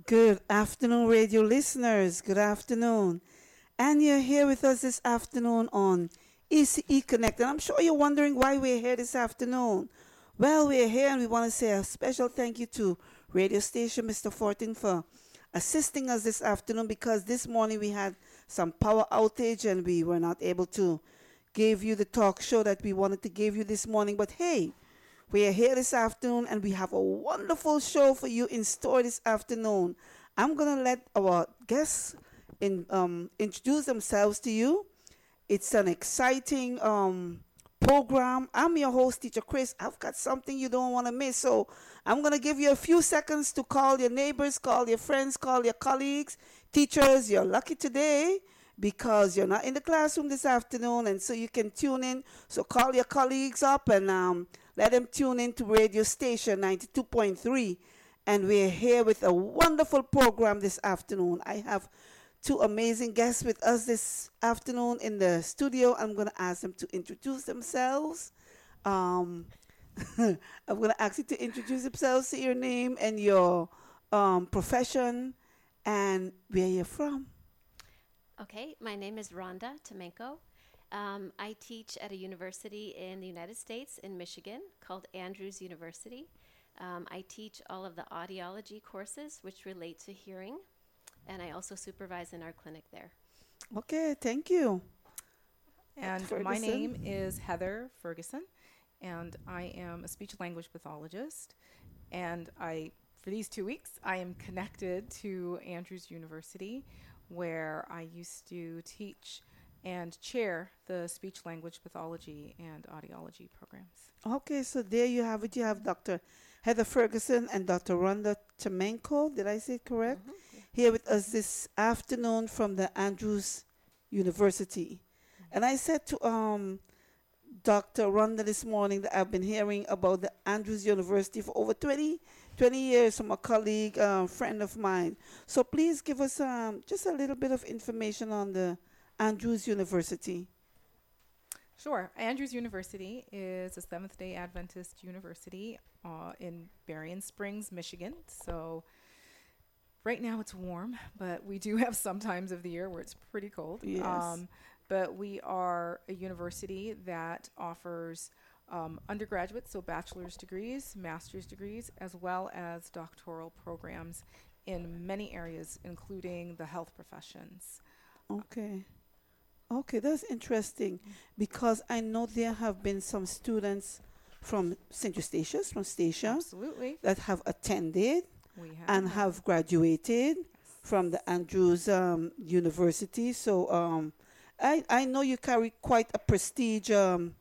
Good afternoon, radio listeners. Good afternoon. And you're here with us this afternoon on ECE Connect. And I'm sure you're wondering why we're here this afternoon. Well, we're here and we want to say a special thank you to radio station Mr. Fortin for assisting us this afternoon because this morning we had some power outage and we were not able to give you the talk show that we wanted to give you this morning. But hey, we are here this afternoon and we have a wonderful show for you in store this afternoon. I'm going to let our guests introduce themselves to you. It's an exciting program. I'm your host, Teacher Chris. I've got something you don't want to miss. So I'm going to give you a few seconds to call your neighbors, call your friends, call your colleagues. Teachers, you're lucky today because you're not in the classroom this afternoon and so you can tune in. So call your colleagues up and let them tune in to radio station 92.3. And we're here with a wonderful program this afternoon. I have two amazing guests with us this afternoon in the studio. I'm going to ask them to introduce themselves. I'm going to ask you to introduce themselves, say your name and your profession and where you're from. Okay, my name is Rhonda Tomenko. I teach at a university in the United States in Michigan called Andrews University. I teach all of the audiology courses which relate to hearing, and I also supervise in our clinic there. Okay, thank you. And my name is Heather Ferguson, and I am a speech language pathologist. And for these 2 weeks, I am connected to Andrews University, where I used to teach and chair the speech language pathology and audiology programs. Okay, so there you have it. You have Dr. Heather Ferguson and Dr. Rhonda Tomenko. Did I say it correct? Mm-hmm. Here with us this afternoon from the Andrews University. Mm-hmm. And I said to Dr. Rhonda this morning that I've been hearing about the Andrews University for over 20 years from a colleague, friend of mine. So please give us just a little bit of information on the Andrews University. Sure. Andrews University is a Seventh-day Adventist university in Berrien Springs, Michigan. So right now it's warm, but we do have some times of the year where it's pretty cold. Yes. But we are a university that offers undergraduate, so bachelor's degrees, master's degrees, as well as doctoral programs in many areas, including the health professions. Okay, that's interesting because I know there have been some students from St. Eustatius, from Statia, Absolutely. that have attended and that. have graduated from the Andrews University. So I know you carry quite a prestige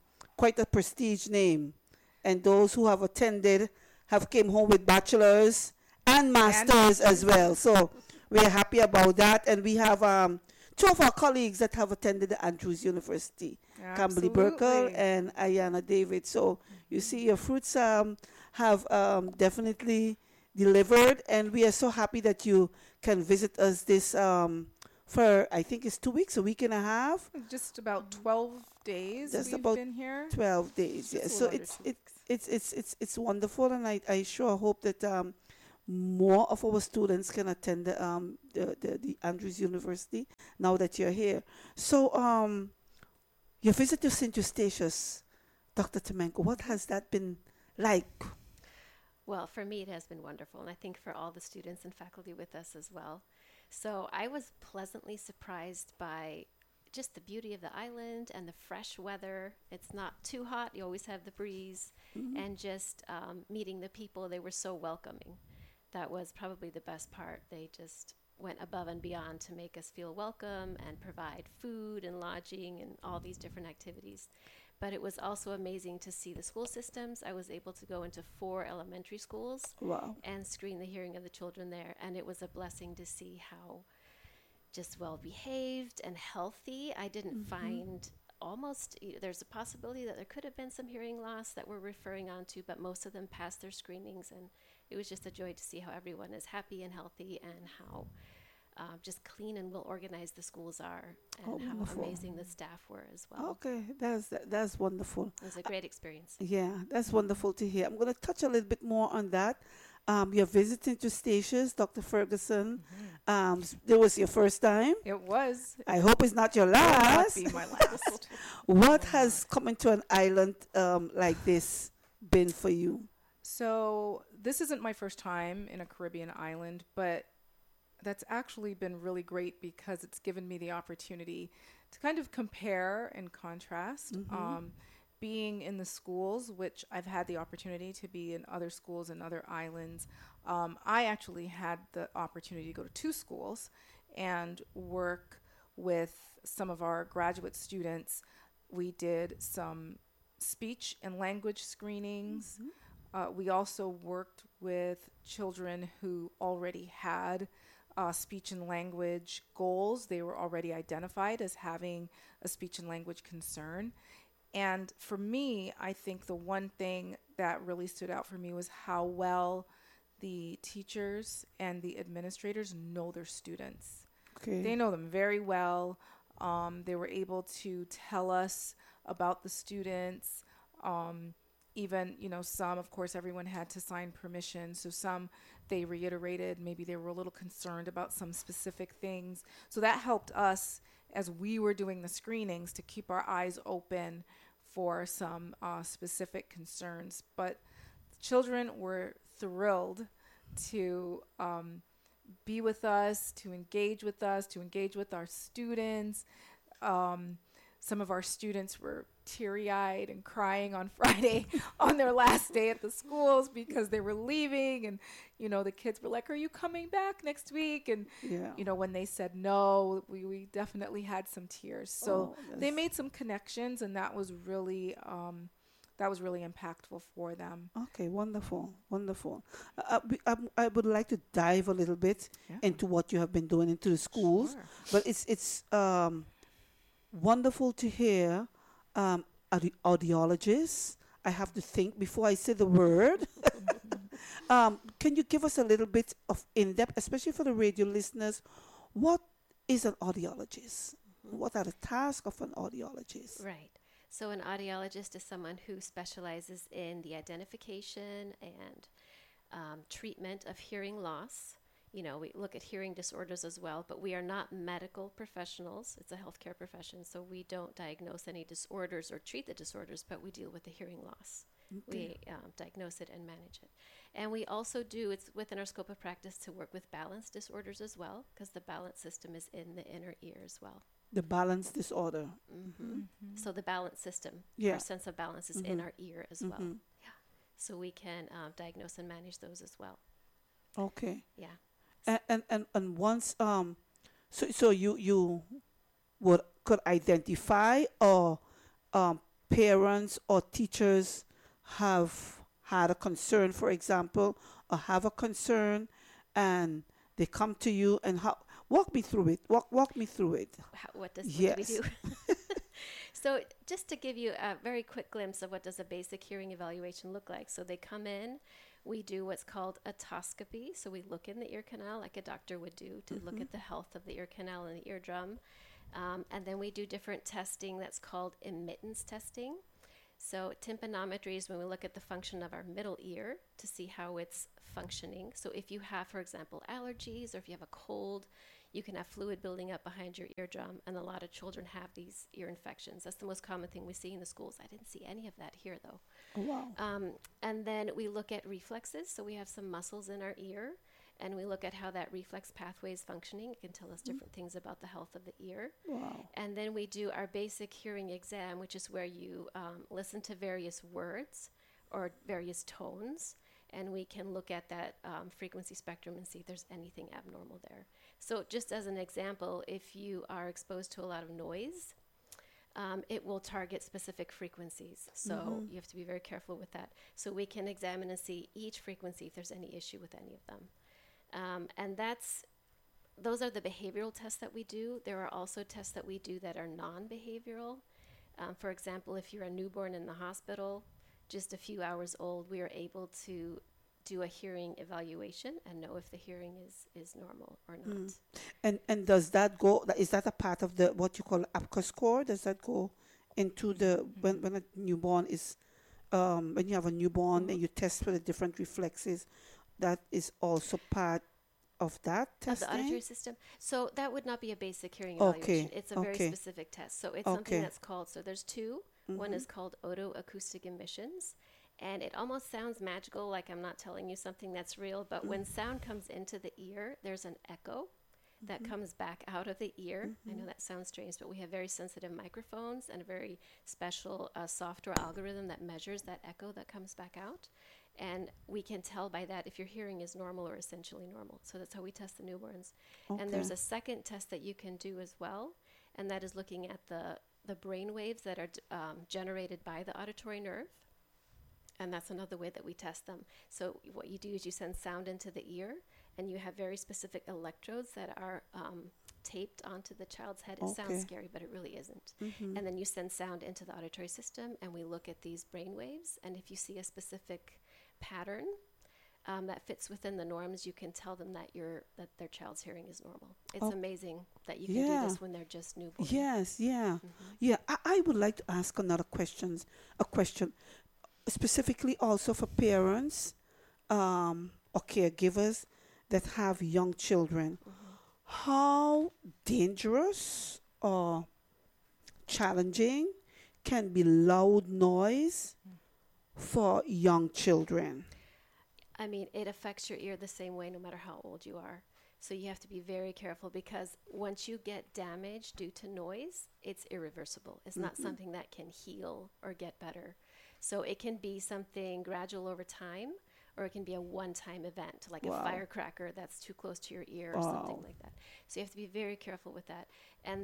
name, and those who have attended have came home with bachelors and masters as well. So we're happy about that, and we have two of our colleagues that have attended the Andrews University, Kamberly Burkle and Ayana David. So you see your fruits have definitely delivered, and we are so happy that you can visit us this for I think it's 2 weeks, a week and a half. Just about 12 days Just we've about been here. 12 days, yes. So it's wonderful, and I sure hope that more of our students can attend the Andrews University now that you're here. So your visit to St. Eustatius, Dr. Tomenko, what has that been like? Well, for me, it has been wonderful, and I think for all the students and faculty with us as well. So I was pleasantly surprised by just the beauty of the island and the fresh weather. It's not too hot. You always have the breeze. Mm-hmm. And just meeting the people, they were so welcoming. That was probably the best part. They just went above and beyond to make us feel welcome and provide food and lodging and all these different activities. But it was also amazing to see the school systems. I was able to go into 4 elementary schools. Wow. And screen the hearing of the children there. And it was a blessing to see how just well behaved and healthy. I didn't find there's a possibility that there could have been some hearing loss that we're referring on to, but most of them passed their screenings, and it was just a joy to see how everyone is happy and healthy and how just clean and well organized the schools are, and how wonderful. amazing the staff were as well. Okay, that's wonderful. It was a great experience. Yeah, that's wonderful to hear. I'm going to touch a little bit more on that. You're visiting to Statius, Dr. Ferguson. There was your first time. It was. I hope it's not your It will not last. be my last. What has coming to an island like this been for you? So this isn't my first time in a Caribbean island, but that's actually been really great because it's given me the opportunity to kind of compare and contrast. Being in the schools, which I've had the opportunity to be in other schools and other islands, I actually had the opportunity to go to 2 schools and work with some of our graduate students. We did some speech and language screenings. We also worked with children who already had speech and language goals. They were already identified as having a speech and language concern. And for me, I think the one thing that really stood out for me was how well the teachers and the administrators know their students. Okay. They know them very well. They were able to tell us about the students. Even, some, of course, everyone had to sign permission. So some, they reiterated, maybe they were a little concerned about some specific things. So that helped us as we were doing the screenings to keep our eyes open for some specific concerns. But children were thrilled to be with us, to engage with us, to engage with our students. Some of our students were teary-eyed and crying on Friday on their last day at the schools because they were leaving. And, the kids were like, are you coming back next week? And, when they said no, we definitely had some tears. So they made some connections, and that was really impactful for them. Okay, wonderful, wonderful. I would like to dive a little bit into what you have been doing into the schools, but it's wonderful to hear audiologists. I have to think before I say the word. Can you give us a little bit of in-depth, especially for the radio listeners, what is an audiologist? What are the tasks of an audiologist? Right. So an audiologist is someone who specializes in the identification and treatment of hearing loss. We look at hearing disorders as well, but we are not medical professionals. It's a healthcare profession, so we don't diagnose any disorders or treat the disorders, but we deal with the hearing loss. Okay. We diagnose it and manage it. And we also it's within our scope of practice to work with balance disorders as well, because the balance system is in the inner ear as well. The balance disorder. So the balance system, our sense of balance is in our ear as well. Yeah. So we can diagnose and manage those as well. Okay. Yeah. And once so you could identify, or parents or teachers have had a concern, for example, or have a concern, and they come to you and walk me through it. Walk me through it. What do we do? So just to give you a very quick glimpse of what does a basic hearing evaluation look like. So they come in, we do what's called otoscopy. So we look in the ear canal like a doctor would do to look at the health of the ear canal and the eardrum. And then we do different testing that's called emittance testing. So tympanometry is when we look at the function of our middle ear to see how it's functioning. So if you have, for example, allergies, or if you have a cold, you can have fluid building up behind your eardrum, and a lot of children have these ear infections. That's the most common thing we see in the schools. I didn't see any of that here, though. Oh, wow. And then we look at reflexes. So we have some muscles in our ear, and we look at how that reflex pathway is functioning. It can tell us different things about the health of the ear. Wow. And then we do our basic hearing exam, which is where you listen to various words or various tones, and we can look at that frequency spectrum and see if there's anything abnormal there. So just as an example, if you are exposed to a lot of noise, it will target specific frequencies. So you have to be very careful with that. So we can examine and see each frequency if there's any issue with any of them. And those are the behavioral tests that we do. There are also tests that we do that are non-behavioral. For example, if you're a newborn in the hospital, just a few hours old, we are able to do a hearing evaluation and know if the hearing is normal or not. And does that go, is that a part of the what you call APCA score? Does that go into the when a newborn is when you have a newborn and you test for the different reflexes? that is also part of that Of the auditory testing? system. So that would not be a basic hearing Okay. evaluation. It's a very Okay. specific test. So it's something Okay. that's called, so there's two. One is called otoacoustic emissions. And it almost sounds magical, like I'm not telling you something that's real. But when sound comes into the ear, there's an echo that comes back out of the ear. I know that sounds strange, but we have very sensitive microphones and a very special software algorithm that measures that echo that comes back out. And we can tell by that if your hearing is normal or essentially normal. So that's how we test the newborns. And there's Okay. a second test that you can do as well, and that is looking at the brain waves that are generated by the auditory nerve. And that's another way that we test them. So what you do is you send sound into the ear, and you have very specific electrodes that are taped onto the child's head. It Okay. sounds scary, but it really isn't. And then you send sound into the auditory system, and we look at these brain waves. And if you see a specific pattern that fits within the norms, you can tell them that their child's hearing is normal. It's Oh, amazing that you can yeah. do this when they're just newborn. Yes, yeah. Yeah, I would like to ask another a question specifically also for parents or caregivers that have young children. How dangerous or challenging can be loud noise for young children? I mean, it affects your ear the same way no matter how old you are. So you have to be very careful, because once you get damage due to noise, it's irreversible. It's not something that can heal or get better. So it can be something gradual over time, or it can be a one-time event, like a Wow. firecracker that's too close to your ear or something like that. So you have to be very careful with that. And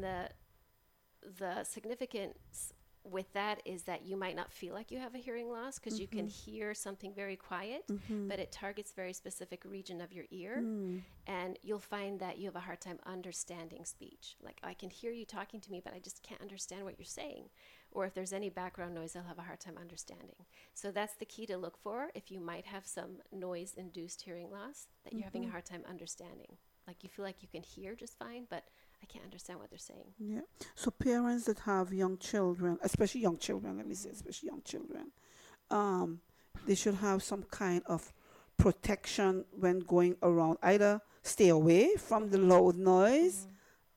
the significance with that is that you might not feel like you have a hearing loss, because you can hear something very quiet, but it targets very specific region of your ear, and you'll find that you have a hard time understanding speech. Like, I can hear you talking to me, but I just can't understand what you're saying. Or if there's any background noise, I'll have a hard time understanding. So that's the key to look for if you might have some noise-induced hearing loss, that you're having a hard time understanding. Like, you feel like you can hear just fine, but I can't understand what they're saying. Yeah. So parents that have young children, especially young children, let me say, especially young children, they should have some kind of protection when going around. Either stay away from the loud noise,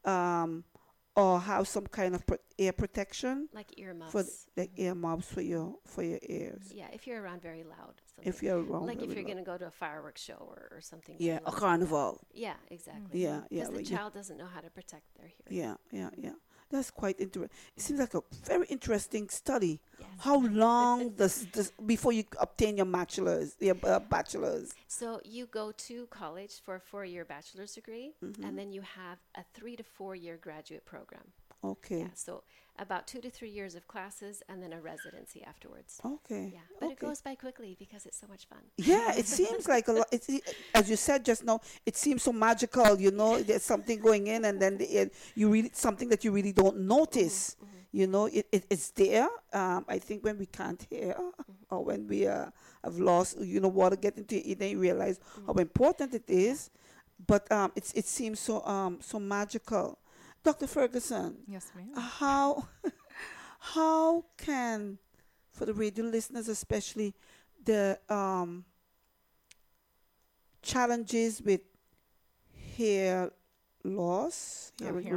or have some kind of ear protection Like earmuffs. for like ear muffs for your ears. Yeah, if you're around very loud. If you're around, like if very you're loud. going to go to a fireworks show or something. Yeah, very a loud. carnival. Yeah, exactly. Yeah, yeah, Because the but yeah. child doesn't know how to protect their hearing. Yeah. That's quite interesting. It seems like a very interesting study. Yes. How long does before you obtain your bachelor's? So you go to college for a 4-year bachelor's degree, and then you have a 3 to 4 year graduate program. Okay. Yeah, so about 2 to 3 years of classes, and then a residency afterwards. Okay. Yeah, but it Okay. goes by quickly because it's so much fun. Yeah, it seems like a lot. As you said just now, it seems so magical. You know, there's something going in, and then you really something that you really don't notice. You know, it's there. I think when we can't hear, or when we have lost, water get into it, then you realize how important it is. But it seems so magical. Dr. Ferguson, Yes, ma'am. how can, for the radio listeners especially, the challenges with hearing loss,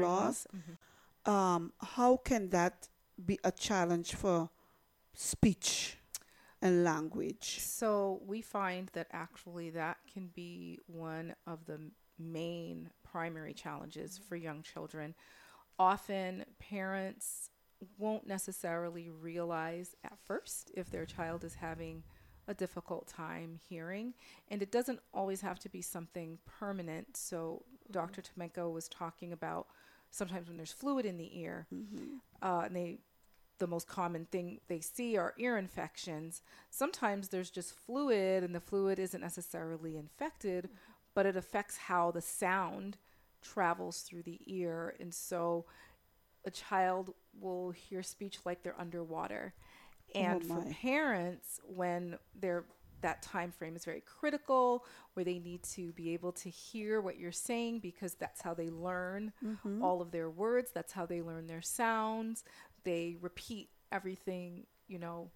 how can that be a challenge for speech and language? So we find that actually that can be one of the main primary challenges for young children. Often parents won't necessarily realize at first if their child is having a difficult time hearing, and it doesn't always have to be something permanent. So Dr. Tomenko was talking about sometimes when there's fluid in the ear, and the most common thing they see are ear infections. Sometimes there's just fluid, and the fluid isn't necessarily infected, but it affects how the sound travels through the ear. And so a child will hear speech like they're underwater. And for parents, when that time frame is very critical, where they need to be able to hear what you're saying, because that's how they learn all of their words. That's how they learn their sounds. They repeat everything,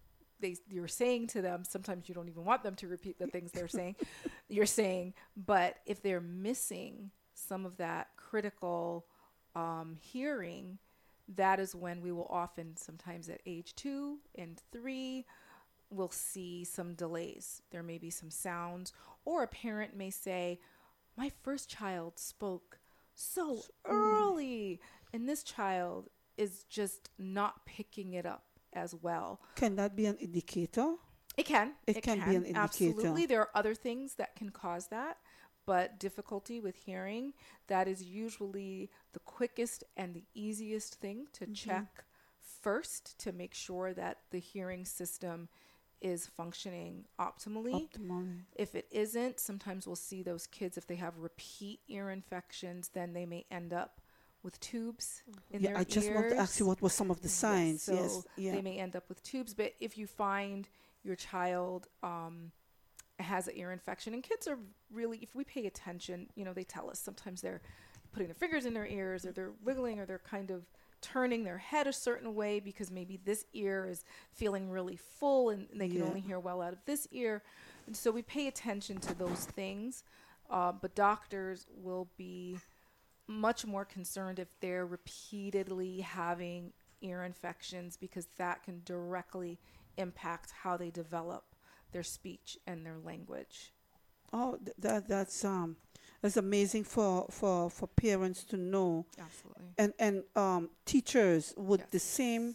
you're saying to them, sometimes you don't even want them to repeat the things you're saying, but if they're missing some of that critical hearing, that is when we will often, sometimes at age 2 and 3, we'll see some delays. There may be some sounds, or a parent may say, my first child spoke so early, and this child is just not picking it up as well. Can that be an indicator? It can. It can be an indicator. Absolutely. There are other things that can cause that, but difficulty with hearing, that is usually the quickest and the easiest thing to check first to make sure that the hearing system is functioning optimally. If it isn't, sometimes we'll see those kids, if they have repeat ear infections, then they may end up with tubes in their ears. I just want to ask you what were some of the signs. They may end up with tubes, but if you find your child has an ear infection, and kids are really, if we pay attention, they tell us sometimes they're putting their fingers in their ears, or they're wiggling, or they're kind of turning their head a certain way because maybe this ear is feeling really full and they can only hear well out of this ear. And so we pay attention to those things, but doctors will be much more concerned if they're repeatedly having ear infections, because that can directly impact how they develop their speech and their language. Oh, that's amazing for parents to know. Absolutely. And teachers, would the same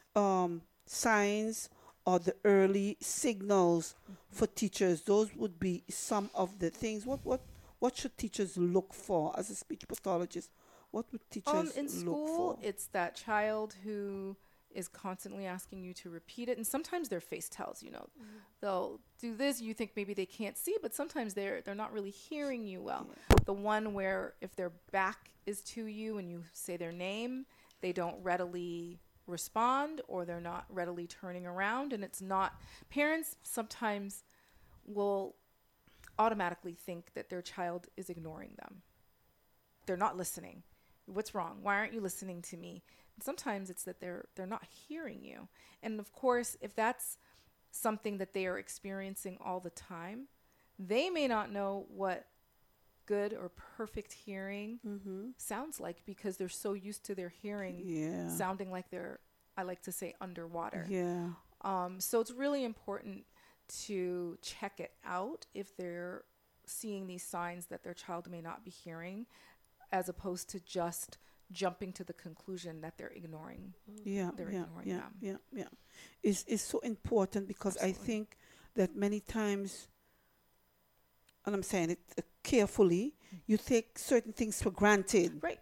signs or the early signals for teachers, those would be some of the things. What should teachers look for as a speech pathologist? What would teachers in school, look for? It's that child who is constantly asking you to repeat it, and sometimes their face tells, they'll do this, you think maybe they can't see, but sometimes they're not really hearing you well. The one where if their back is to you and you say their name, they don't readily respond, or they're not readily turning around, and it's not, parents sometimes will automatically think that their child is ignoring them. They're not listening. What's wrong? Why aren't you listening to me? And sometimes it's that they're not hearing you. And of course, if that's something that they are experiencing all the time, they may not know what good or perfect hearing sounds like, because they're so used to their hearing sounding like they're, I like to say, underwater. So it's really important to check it out if they're seeing these signs that their child may not be hearing, as opposed to just jumping to the conclusion that they're ignoring. Ignoring them. It's so important, because Absolutely. I think that many times, and I'm saying it carefully, you take certain things for granted. Right.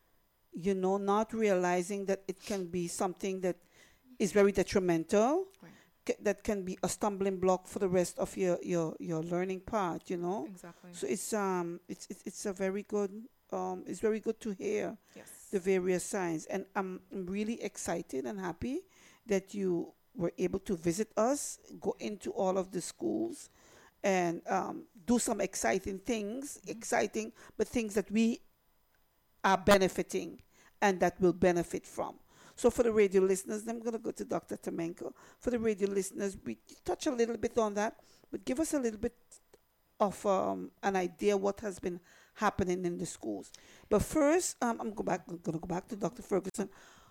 Not realizing that it can be something that is very detrimental. Right. That can be a stumbling block for the rest of your learning path. Exactly. So it's a very good. It's very good to hear the various signs, and I'm really excited and happy that you were able to visit us, go into all of the schools, and do some exciting things, but things that we are benefiting and that will benefit from. So for the radio listeners, I'm going to go to Dr. Tomenko. For the radio listeners, we touch a little bit on that, but give us a little bit of an idea what has been happening in the schools. But first, I'm going to go back to Dr. Ferguson.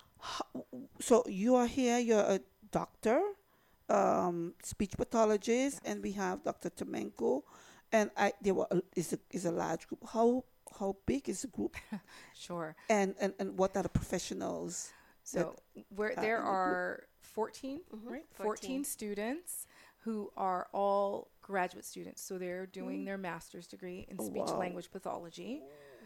So you are here. You're a doctor, speech pathologist, and we have Dr. Tomenko, and is a large group. How big is the group? Sure. And what are the professionals? So there are 14, right? 14 students who are all graduate students. So they're doing their master's degree in speech language pathology.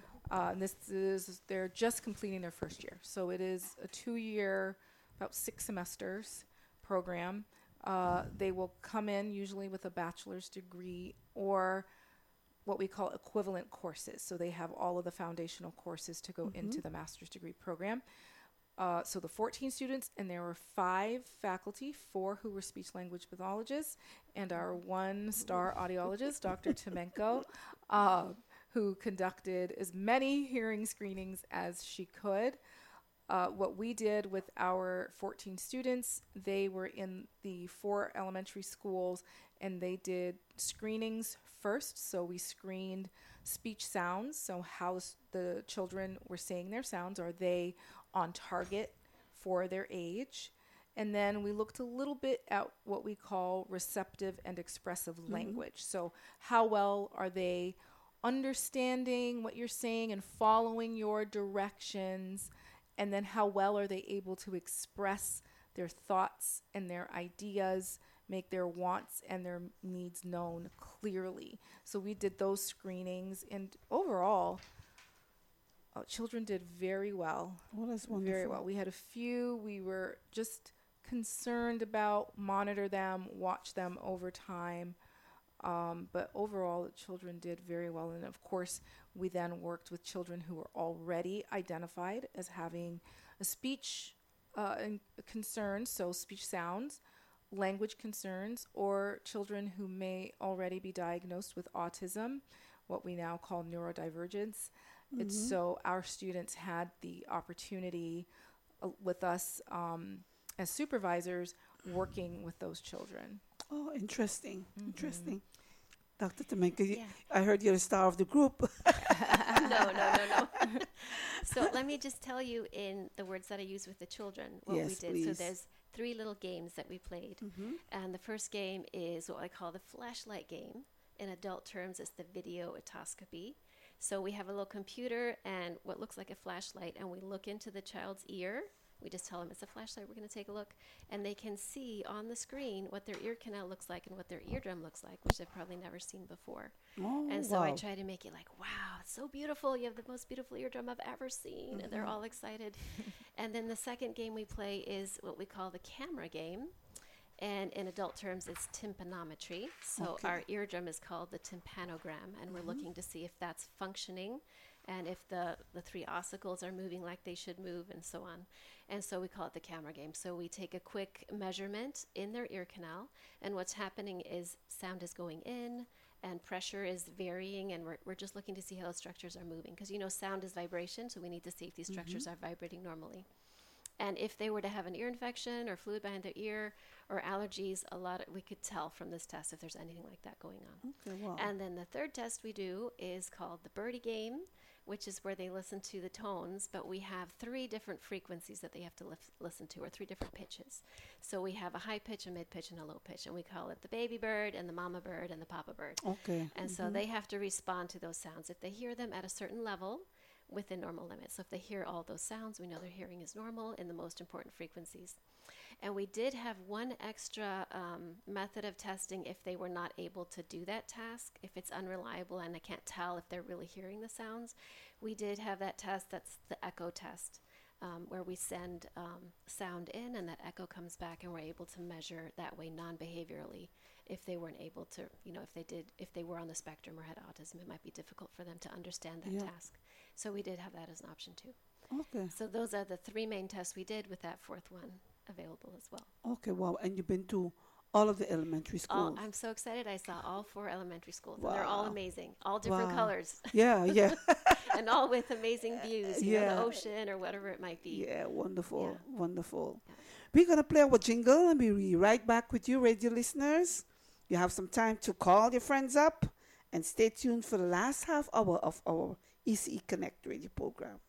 They're just completing their first year. So it is a 2-year, about 6 semesters program. They will come in usually with a bachelor's degree or what we call equivalent courses. So they have all of the foundational courses to go into the master's degree program. So the 14 students, and there were 5 faculty, 4 who were speech language pathologists, and our 1-star audiologist, Dr. Tomenko, who conducted as many hearing screenings as she could. What we did with our 14 students, they were in the 4 elementary schools, and they did screenings first. So we screened speech sounds, so how the children were saying their sounds. Are they on target for their age? And then we looked a little bit at what we call receptive and expressive language. So how well are they understanding what you're saying and following your directions? And then how well are they able to express their thoughts and their ideas, make their wants and their needs known clearly? So we did those screenings, and overall, children did very well. Oh, that's wonderful. Very well. We had a few we were just concerned about, monitor them, watch them over time. But overall, the children did very well. And of course, we then worked with children who were already identified as having a speech concern, so speech sounds, language concerns, or children who may already be diagnosed with autism, what we now call neurodivergence. It's so our students had the opportunity with us as supervisors working with those children. Oh, interesting. Interesting. Dr. Tamenka, I heard you're the star of the group. No. So let me just tell you in the words that I use with the children what we did. Please. So there's 3 little games that we played. And the first game is what I call the flashlight game. In adult terms, it's the video otoscopy. So we have a little computer and what looks like a flashlight, and we look into the child's ear. We just tell them it's a flashlight, we're going to take a look. And they can see on the screen what their ear canal looks like and what their eardrum looks like, which they've probably never seen before. And so I try to make it like, wow, it's so beautiful. You have the most beautiful eardrum I've ever seen. And they're all excited. And then the second game we play is what we call the camera game. And in adult terms, it's tympanometry. So our eardrum is called the tympanogram, and we're looking to see if that's functioning and if the 3 ossicles are moving like they should move and so on. And so we call it the camera game. So we take a quick measurement in their ear canal, and what's happening is sound is going in and pressure is varying, and we're just looking to see how those structures are moving. Because, sound is vibration, so we need to see if these structures are vibrating normally. And if they were to have an ear infection or fluid behind their ear or allergies, we could tell from this test if there's anything like that going on. Okay, wow. And then the third test we do is called the birdie game, which is where they listen to the tones, but we have 3 different frequencies that they have to listen to, or 3 different pitches. So we have a high pitch, a mid pitch, and a low pitch, and we call it the baby bird and the mama bird and the papa bird. Okay. And so they have to respond to those sounds. If they hear them at a certain level, within normal limits. So if they hear all those sounds, we know their hearing is normal in the most important frequencies. And we did have one extra method of testing if they were not able to do that task, if it's unreliable and I can't tell if they're really hearing the sounds. We did have that test, that's the echo test, where we send sound in and that echo comes back, and we're able to measure that way non-behaviorally. If they weren't able to, if they were on the spectrum or had autism, it might be difficult for them to understand that task. So we did have that as an option too. Okay. So those are the 3 main tests we did, with that 4th one available as well. Okay, wow. And you've been to all of the elementary schools. I'm so excited. I saw all 4 elementary schools. And they're all amazing. All different Wow. colors. Yeah. And all with amazing views, the ocean or whatever it might be. Yeah, wonderful. Yeah. Wonderful. Yeah. We're going to play our jingle and we'll be right back with you, radio listeners. You have some time to call your friends up and stay tuned for the last half hour of our ECE Connect radio program.